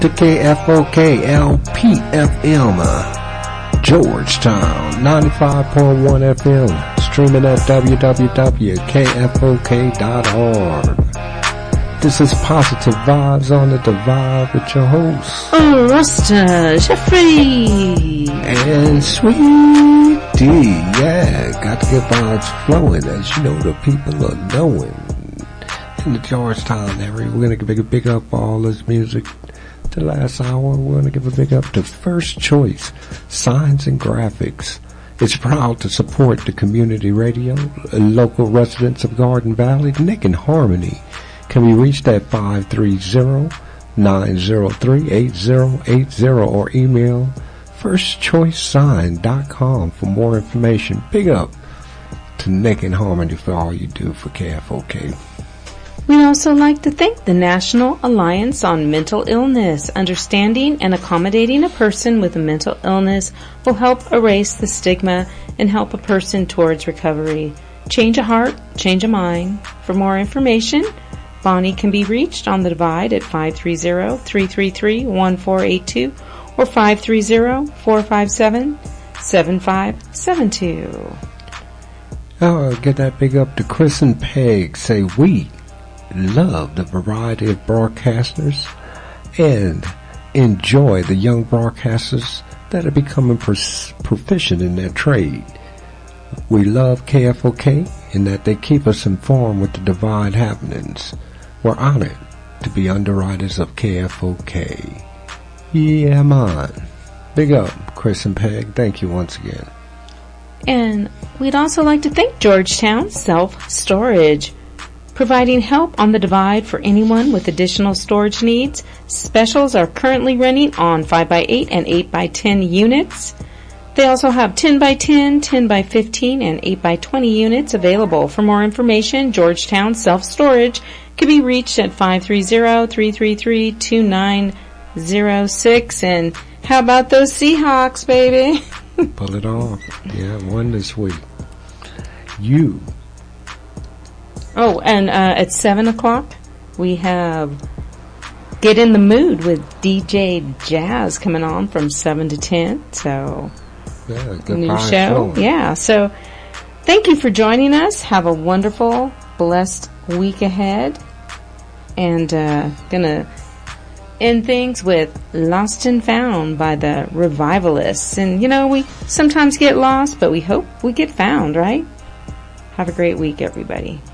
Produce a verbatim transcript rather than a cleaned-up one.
to K F O K L P F M, Georgetown, ninety-five point one F M, streaming at w w w dot k f o k dot org. This is Positive Vibes on the Divide with your hosts, Oh, Rasta Jeffrey and Sweet D. Yeah, got to get vibes flowing, as you know the people are knowing. In the Georgetown area, we're going to give a big up for all this music. The last hour, we're going to give a big up to First Choice Signs and Graphics. It's proud to support the community radio, local residents of Garden Valley. Nick and Harmony can be reached at five three zero, nine zero three, eight zero eight zero or email first choice sign dot com for more information. Big up to Nick and Harmony for all you do for K F O K. We'd also like to thank the National Alliance on Mental Illness. Understanding and accommodating a person with a mental illness will help erase the stigma and help a person towards recovery. Change a heart, change a mind. For more information, Bonnie can be reached on the Divide at five three zero, three three three, one four eight two or five three zero, four five seven, seven five seven two. Oh, get that big up to Chris and Peg. Say we love the variety of broadcasters and enjoy the young broadcasters that are becoming pros- proficient in their trade. We love K F O K in that they keep us informed with the Divide happenings. We're honored to be underwriters of K F O K. Yeah, man. Big up, Chris and Peg. Thank you once again. And we'd also like to thank Georgetown Self-Storage, providing help on the Divide for anyone with additional storage needs. Specials are currently running on five by eight and eight by ten units. They also have ten by ten, ten by fifteen, and eight by twenty units available. For more information, Georgetown Self-Storage can be reached at five three zero, three three three, two nine zero six. And how about those Seahawks, baby? Pull it off. Yeah, one this week. You. Oh, and uh, at seven o'clock, we have Get in the Mood with D J Jazz coming on from seven to ten. So, yeah, good new show. show. Yeah, so thank you for joining us. Have a wonderful, blessed week ahead. And uh, gonna end things with Lost and Found by the Revivalists. And, you know, we sometimes get lost, but we hope we get found, right? Have a great week, everybody.